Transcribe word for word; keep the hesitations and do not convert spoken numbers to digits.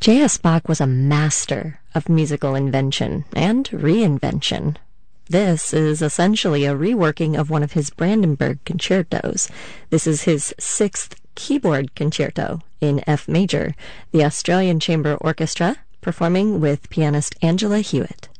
J S. Bach was a master of musical invention and reinvention. This is essentially a reworking of one of his Brandenburg concertos. This is his sixth keyboard concerto in F major, the Australian Chamber Orchestra performing with pianist Angela Hewitt.